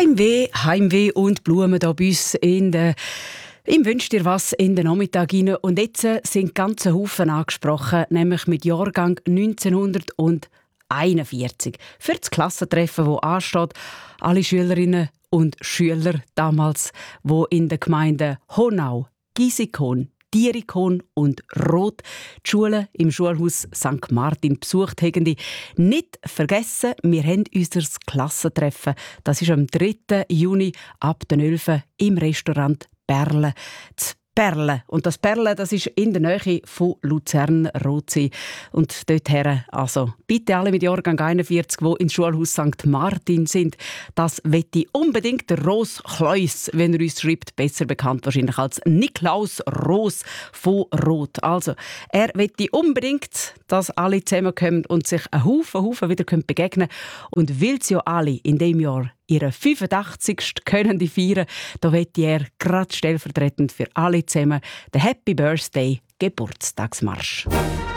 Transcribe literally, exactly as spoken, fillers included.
Heimweh, Heimweh und Blumen hier bei uns in der «Im Wünsch dir was» in den Nachmittag rein. Und jetzt sind ganze Haufen angesprochen, nämlich mit Jahrgang neunzehnhunderteinundvierzig. Für das Klassentreffen, das ansteht, alle Schülerinnen und Schüler damals, die in den Gemeinden Honau, Gisikon, Dierikon und Roth die Schule im Schulhaus Sankt Martin besucht haben. Die nicht vergessen, wir haben unser Klassentreffen. Das ist am dritten Juni ab den elf Uhr im Restaurant Perle. Das Perle. Und das Perle, das ist in der Nähe von Luzern-Rothsee. Und dorthin, also bitte alle mit Jahrgang einundvierzig, die ins Schulhaus Sankt Martin sind, das wette ich unbedingt der Ros Kleus, wenn er uns schreibt, besser bekannt wahrscheinlich als Niklaus Ros von Roth. Also, er wette unbedingt, dass alle zusammenkommen und sich einen Haufen, Haufen wieder begegnen können. Und weil sie ja alle in diesem Jahr ihre fünfundachtzigste können die feiern, da wette er gerade stellvertretend für alle zusammen den Happy Birthday Geburtstagsmarsch.